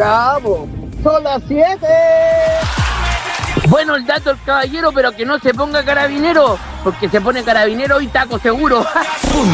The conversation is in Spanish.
Ya, po. Son las 7. Bueno, el dato del caballero, pero que no se ponga carabinero, porque se pone carabinero y taco seguro.